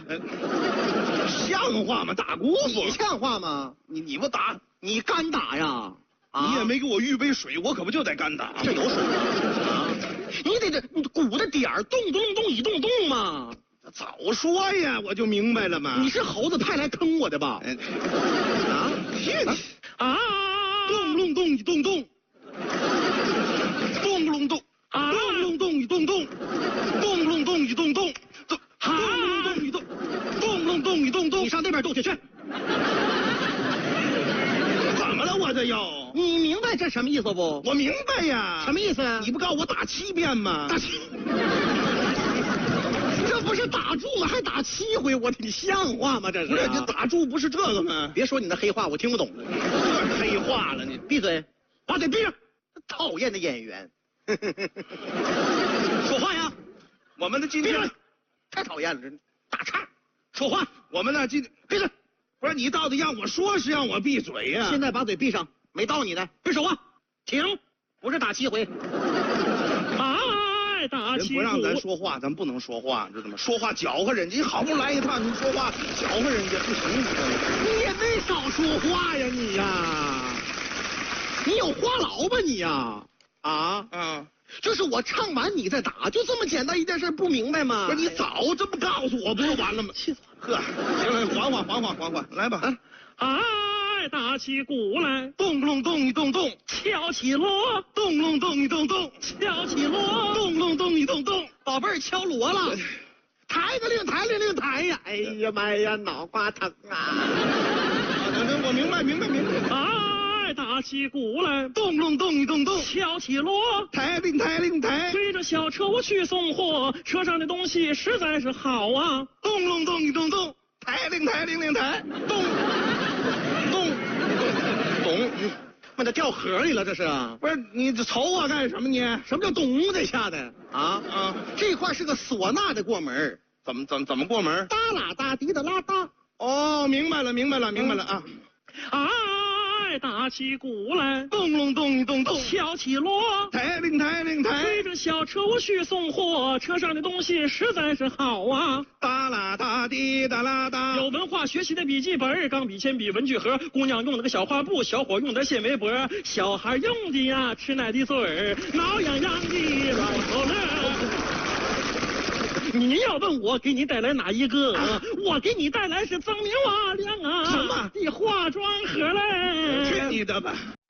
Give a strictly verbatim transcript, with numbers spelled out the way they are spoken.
呃像话吗？打姑父， 你像话吗？ 你你不打， 你干打呀？啊、 你也没给我预备水，我可不就得干打。 这有水吗？啊，你得这鼓的点儿动动动一动动嘛。 早说呀，我就明白了嘛。 你是猴子派来坑我的吧？ 哎啊啊！动隆动一动动，动隆动啊！动隆动一动动，动隆动一动动，动动隆动一动，动隆动一动动。 你上那边动去去。 怎么了？我这又？ 你明白这什么意思不？ 我明白呀。 什么意思呀？ 你不告诉我打七遍吗？ 打七。这不是打住了，还打七回？我你像话吗？这是、啊、 不是？你打住不是这个吗？ 别说你那黑话，我听不懂。 这是黑话了，你闭嘴， 把嘴闭上！ 讨厌的演员，说话呀！ 我们的今天太讨厌了，打岔，说话！ 我们呢今闭嘴！ 不是你到底让我说是让我闭嘴呀？ 现在把嘴闭上，没到你呢，别说话，停！不是打七回。 啊！打人不让咱说话，咱不能说话，知道吗？说话搅和人家，你好不容易来一趟，你说话搅和人家不行，你知道吗？ 你也没少说话呀，你呀！你有话痨吧你呀？啊啊！ 就是我唱完你再打，就这么简单一件事，不明白吗？ 不是你早这么告诉我，不就完了吗？ 气死我！呵，行了，缓缓，缓缓，缓缓，来吧。 啊！哎，打起鼓来， 动不隆动一动动， 敲起锣， 动隆动一动动， 敲起锣， 动隆动一动动， 宝贝儿敲锣了，抬个令，抬令令抬呀！哎呀妈呀，脑瓜疼啊！ 我明白，明白，明白。 哎，打起鼓来， 动隆动一动动， 敲起锣， 抬令抬令抬， 推着小车我去送货，车上的东西实在是好啊！ 动隆动一动动，抬令抬令令抬，动动懂， 把它掉河里了，这是？ 不是你这瞅我干什么你？ 什么叫咚的下的？啊啊！这块是个唢呐的过门， 怎么怎么怎么过门？ 哒啦哒滴的啦哒。 哦，明白了，明白了，明白了啊！ 哎，打起鼓来， 动隆动一动动， 敲起锣， 抬令抬令抬， 推着小车我去送货，车上的东西实在是好啊！ 哒啦哒滴哒啦哒。 有文化学习的笔记本，钢笔、铅笔、文具盒，姑娘用了个小画布，小伙用的纤维脖，小孩用的呀，吃奶的嘴儿，挠痒痒的软头乐。你要问我给你带来哪一个？啊、我给你带来是锃明瓦亮啊！ 什么？ 的化妆盒嘞！ 去你的吧！